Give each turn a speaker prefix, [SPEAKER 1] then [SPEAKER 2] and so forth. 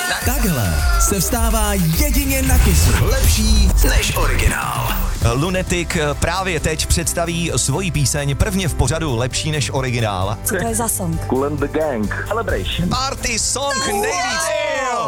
[SPEAKER 1] Takhle se vstává jedině na Kissu. Lepší než originál.
[SPEAKER 2] Lunatic právě teď představí svoji píseň prvně v pořadu Lepší než originál.
[SPEAKER 3] Co to je za song?
[SPEAKER 4] Kool and the Gang. Celebration.
[SPEAKER 2] Party song nejvíc.